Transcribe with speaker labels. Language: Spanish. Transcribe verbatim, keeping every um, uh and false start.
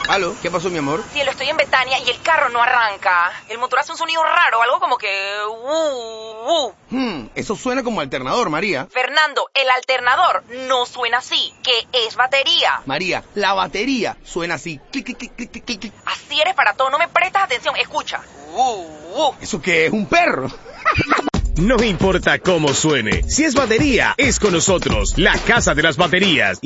Speaker 1: ¿Aló? ¿Qué pasó, mi amor?
Speaker 2: Cielo, estoy en Betania y el carro no arranca. El motor hace un sonido raro, algo como que... Uh, uh.
Speaker 1: Hmm, eso suena como alternador, María.
Speaker 2: Fernando, el alternador no suena así, que es batería.
Speaker 1: María, la batería suena así. Clic, clic, clic, clic, clic, clic.
Speaker 2: Así eres para todo, no me prestas atención. Escucha. Uh, uh.
Speaker 1: ¿Eso qué es? ¿Un perro?
Speaker 3: No importa cómo suene, si es batería, es con nosotros, la Casa de las Baterías.